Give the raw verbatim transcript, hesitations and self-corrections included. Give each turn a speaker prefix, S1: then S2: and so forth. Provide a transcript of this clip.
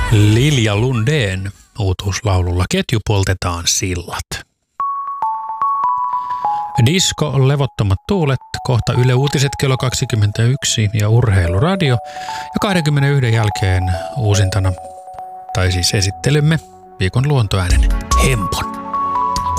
S1: Lilja Lundén uutuuslaululla Ketju poltetaan sillat. Disko Levottomat tuulet, kohta Yle Uutiset kello kaksikymmentäyksi ja Urheiluradio. Ja kaksikymmentäyksi jälkeen uusintana, tai siis esittelymme viikon luontoäänen Hempon.